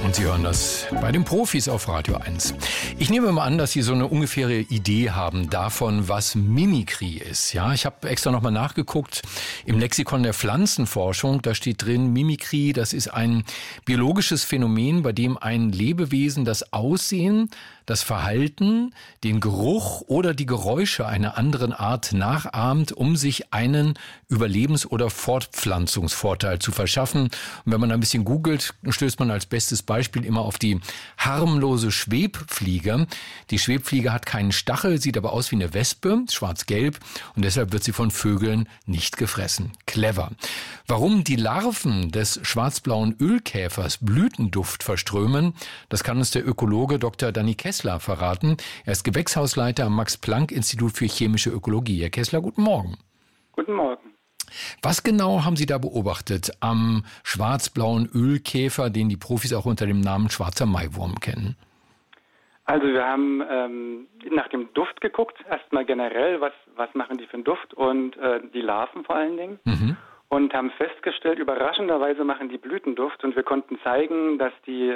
Und Sie hören das bei den Profis auf Radio 1. Ich nehme mal an, dass Sie so eine ungefähre Idee haben davon, was Mimikry ist. Ja, ich habe extra nochmal nachgeguckt im Lexikon der Pflanzenforschung. Da steht drin, Mimikry, das ist ein biologisches Phänomen, bei dem ein Lebewesen das Aussehen, das Verhalten, den Geruch oder die Geräusche einer anderen Art nachahmt, um sich einen Überlebens- oder Fortpflanzungsvorteil zu verschaffen. Und wenn man ein bisschen googelt, stößt man als bestes Beispiel immer auf die harmlose Schwebfliege. Die Schwebfliege hat keinen Stachel, sieht aber aus wie eine Wespe, schwarz-gelb, und deshalb wird sie von Vögeln nicht gefressen. Clever. Warum die Larven des schwarzblauen Ölkäfers Blütenduft verströmen, das kann uns der Ökologe Dr. Danny Kessler verraten. Er ist Gewächshausleiter am Max-Planck-Institut für chemische Ökologie. Herr Kessler, guten Morgen. Guten Morgen. Was genau haben Sie da beobachtet am schwarzblauen Ölkäfer, den die Profis auch unter dem Namen schwarzer Maiwurm kennen? Also wir haben nach dem Duft geguckt, erstmal generell, was machen die für einen Duft und die Larven vor allen Dingen. Und haben festgestellt, überraschenderweise machen die Blütenduft und wir konnten zeigen, dass die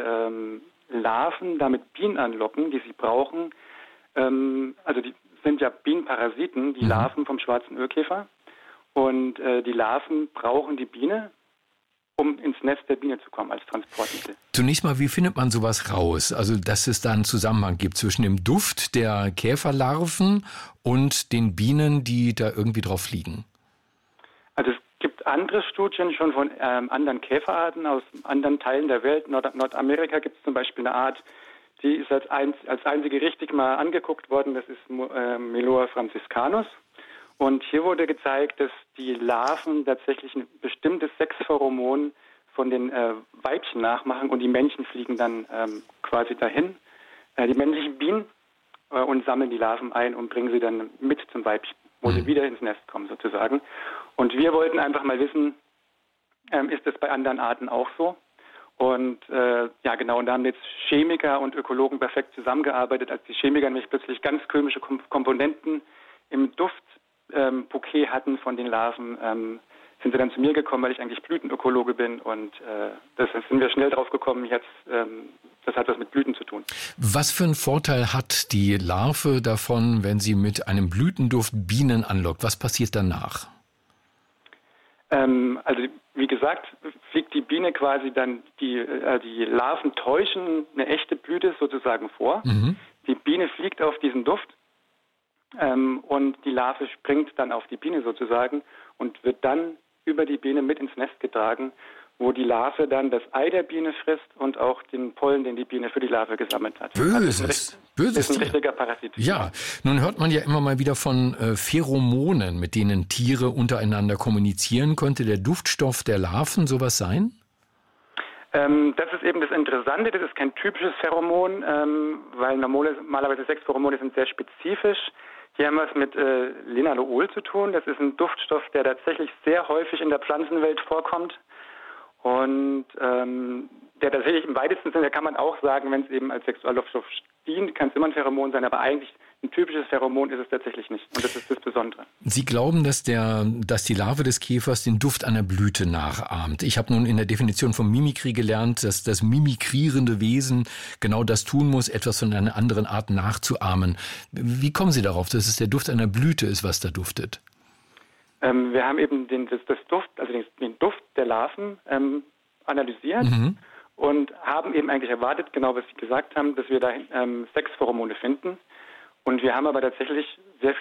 Larven damit Bienen anlocken, die sie brauchen. Also die sind ja Bienenparasiten, die Larven vom schwarzen Ölkäfer. Und die Larven brauchen die Biene, um ins Nest der Biene zu kommen als Transportmittel. Zunächst mal, wie findet man sowas raus? Also, dass es da einen Zusammenhang gibt zwischen dem Duft der Käferlarven und den Bienen, die da irgendwie drauf fliegen? Also es gibt andere Studien schon von anderen Käferarten aus anderen Teilen der Welt. Nordamerika gibt es zum Beispiel eine Art, die ist als einzige richtig mal angeguckt worden, das ist Meloa franciscanus. Und hier wurde gezeigt, dass die Larven tatsächlich ein bestimmtes Sexpheromon von den Weibchen nachmachen und die Männchen fliegen dann quasi dahin, die männlichen Bienen, und sammeln die Larven ein und bringen sie dann mit zum Weibchen, wo sie wieder ins Nest kommen sozusagen. Und wir wollten einfach mal wissen, ist das bei anderen Arten auch so? Und ja genau, und da haben jetzt Chemiker und Ökologen perfekt zusammengearbeitet, als die Chemiker nämlich plötzlich ganz chemische Komponenten im Duftbouquet hatten von den Larven, sind sie dann zu mir gekommen, weil ich eigentlich Blütenökologe bin und das sind wir schnell drauf gekommen, jetzt das hat was mit Blüten zu tun. Was für einen Vorteil hat die Larve davon, wenn sie mit einem Blütenduft Bienen anlockt? Was passiert danach? Also wie gesagt, fliegt die Biene quasi dann, die Larven täuschen eine echte Blüte sozusagen vor. Die Biene fliegt auf diesen Duft und die Larve springt dann auf die Biene sozusagen und wird dann über die Biene mit ins Nest getragen, wo die Larve dann das Ei der Biene frisst und auch den Pollen, den die Biene für die Larve gesammelt hat. Böses ist ein richtiger Parasit. Ja, nun hört man ja immer mal wieder von Pheromonen, mit denen Tiere untereinander kommunizieren. Könnte der Duftstoff der Larven sowas sein? Das ist eben das Interessante, das ist kein typisches Pheromon, weil normalerweise Sexpheromone sind sehr spezifisch. Hier haben wir es mit Linalool zu tun. Das ist ein Duftstoff, der tatsächlich sehr häufig in der Pflanzenwelt vorkommt. Und der tatsächlich im weitesten Sinne, kann man auch sagen, wenn es eben als Sexualduftstoff dient, kann es immer ein Pheromon sein, aber eigentlich ein typisches Pheromon ist es tatsächlich nicht. Und das ist das Besondere. Sie glauben, dass die Larve des Käfers den Duft einer Blüte nachahmt. Ich habe nun in der Definition von Mimikry gelernt, dass das mimikrierende Wesen genau das tun muss, etwas von einer anderen Art nachzuahmen. Wie kommen Sie darauf, dass es der Duft einer Blüte ist, was da duftet? Wir haben eben den Duft der Larven analysiert und haben eben eigentlich erwartet, genau was Sie gesagt haben, dass wir da Sexpheromone finden. Und wir haben aber tatsächlich sehr viele